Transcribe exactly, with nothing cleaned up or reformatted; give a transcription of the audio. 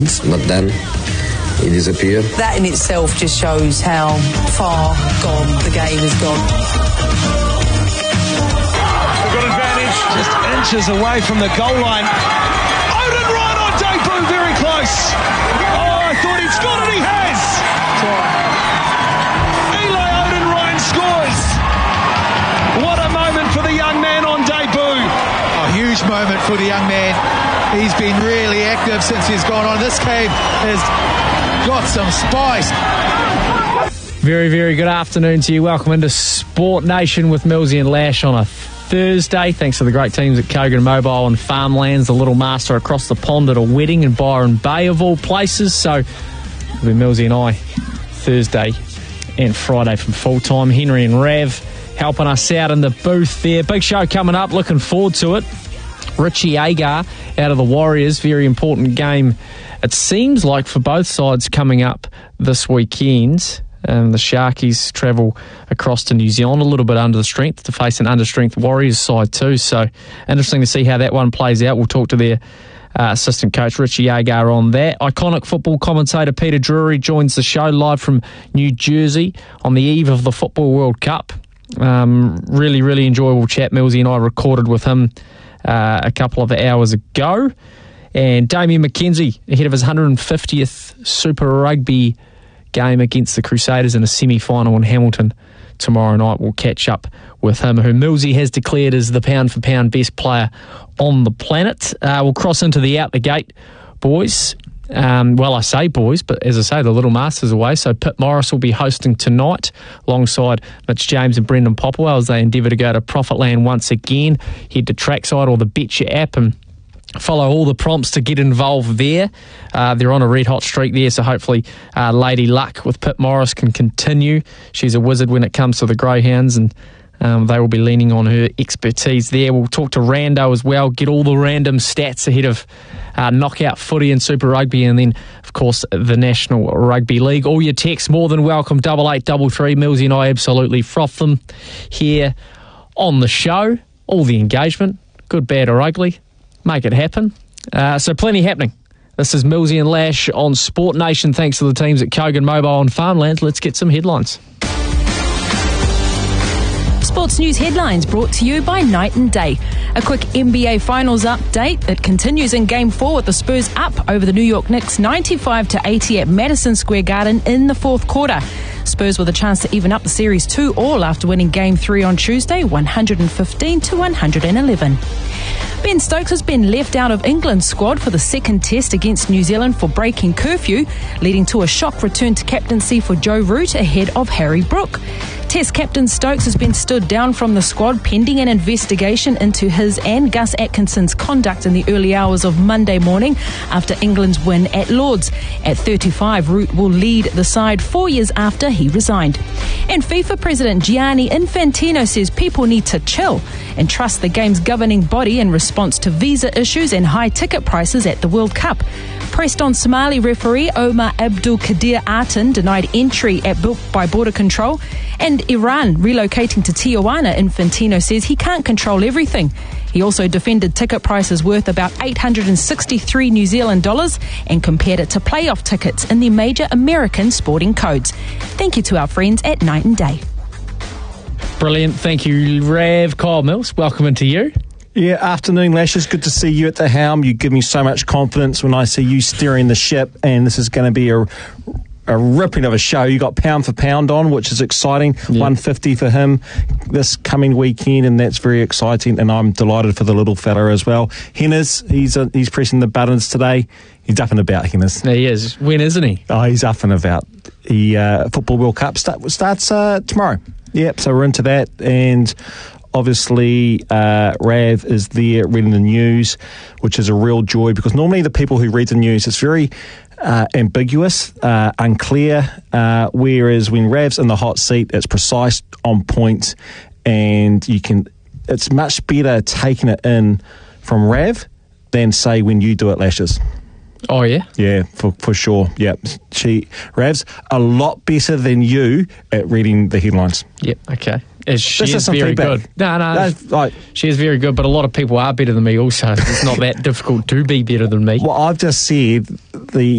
It's not done. He disappeared. That in itself just shows how far gone the game has gone. We've got advantage. Just inches away from the goal line. Odin Ryan on debut, very close. Oh, I thought he'd scored and he has. Eli Odin Ryan scores. What a moment for the young man on debut. A huge moment for the young man. He's been really active since he's gone on. This game has got some spice. Very, very good afternoon to you. Welcome into Sport Nation with Millsy and Lash on a Thursday. Thanks to the great teams at Kogan Mobile and Farmlands, the little master across the pond at a wedding in Byron Bay of all places. So it'll be Millsy and I Thursday and Friday from full time. Henry and Rav helping us out in the booth there. Big show coming up. Looking forward to it. Richie Agar out of the Warriors. Very important game, it seems like, for both sides coming up this weekend. Um, the Sharkies travel across to New Zealand a little bit under the strength to face an under-strength Warriors side too. So interesting to see how that one plays out. We'll talk to their uh, assistant coach Richie Agar on that. Iconic football commentator Peter Drury joins the show live from New Jersey on the eve of the Football World Cup. Um, really, really enjoyable chat. Millsy and I recorded with him uh, a couple of hours ago. And Damien McKenzie, ahead of his one hundred fiftieth Super Rugby game against the Crusaders in a semi-final in Hamilton tomorrow night. We'll catch up with him, who Millsy has declared as the pound-for-pound best player on the planet. Uh, we'll cross into the out the gate, boys. Um, well, I say boys, but as I say, the little master's away. So Pip Morris will be hosting tonight alongside Mitch James and Brendan Popwell as they endeavour to go to Profitland once again. Head to Trackside or the Betcha app and follow all the prompts to get involved there. Uh, they're on a red-hot streak there, so hopefully uh, Lady Luck with Pip Morris can continue. She's a wizard when it comes to the greyhounds, and um, they will be leaning on her expertise there. We'll talk to Rando as well, get all the random stats ahead of uh, knockout footy and Super Rugby, and then, of course, the National Rugby League. All your texts more than welcome, double eight double three. Millsy and I absolutely froth them here on the show. All the engagement, good, bad or ugly. Make it happen. Uh, so plenty happening. This is Millsy and Lash on Sport Nation. Thanks to the teams at Kogan Mobile and Farmlands. Let's get some headlines. Sports News headlines brought to you by Night and Day. A quick N B A Finals update. It continues in Game four with the Spurs up over the New York Knicks ninety-five to eighty at Madison Square Garden in the fourth quarter. Spurs with a chance to even up the series two all after winning Game three on Tuesday, one fifteen to one eleven. Ben Stokes has been left out of England's squad for the second test against New Zealand for breaking curfew, leading to a shock return to captaincy for Joe Root ahead of Harry Brook. Test captain Stokes has been stood down from the squad pending an investigation into his and Gus Atkinson's conduct in the early hours of Monday morning after England's win at Lord's. At thirty-five, Root will lead the side four years after he resigned. And FIFA President Gianni Infantino says people need to chill and trust the game's governing body in response to visa issues and high ticket prices at the World Cup. Pressed on Somali referee Omar Abdul Qadir Artan denied entry at by border control, and Iran relocating to Tijuana, Infantino says he can't control everything. He also defended ticket prices worth about eight hundred sixty-three New Zealand dollars and compared it to playoff tickets in the major American sporting codes. Thank you to our friends at Night and Day. Brilliant. Thank you, Rav. Kyle Mills, welcome into you. Yeah, afternoon, Lashes. Good to see you at the helm. You give me so much confidence when I see you steering the ship, and this is going to be a, a ripping of a show. You got pound for pound on, which is exciting. Yeah. one fifty for him this coming weekend, and that's very exciting, and I'm delighted for the little fella as well. Henners, he's uh, he's pressing the buttons today. He's up and about, Henners. He is. When isn't he? Oh, he's up and about. The uh, Football World Cup start, starts uh, tomorrow. Yep, so we're into that, and obviously, uh, Rav is there reading the news, which is a real joy because normally the people who read the news, it's very uh, ambiguous, uh, unclear, uh, whereas when Rav's in the hot seat, it's precise, on point, and you can. It's much better taking it in from Rav than, say, when you do it, Lashes. Oh, yeah? Yeah, for for sure. Yeah. She, Rav's a lot better than you at reading the headlines. Yep, okay. Is she this is is some very feedback. good. No, no. That's like, she is very good, but a lot of people are better than me also. It's not that difficult to be better than me. Well, I've just said the